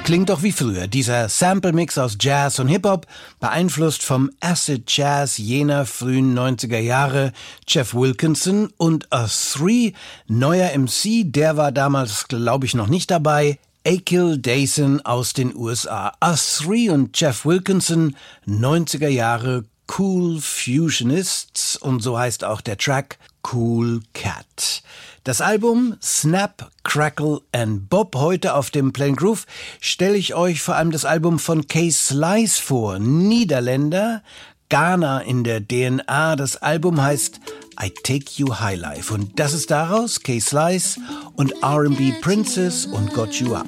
Klingt doch wie früher. Dieser Sample-Mix aus Jazz und Hip-Hop, beeinflusst vom Acid Jazz jener frühen 90er Jahre. Jeff Wilkinson und A3, neuer MC, der war damals, glaube ich, noch nicht dabei. Akil Dayson aus den USA. A3 und Jeff Wilkinson, 90er Jahre Cool Fusionists, und so heißt auch der Track Cool Cat. Das Album Snap, Crackle and Bob. Heute auf dem Plain Groove stelle ich euch vor allem das Album von Kay Slice vor. Niederländer, Ghana in der DNA. Das Album heißt I Take You High Life. Und das ist daraus Kay Slice und R&B Princess und Got You Up.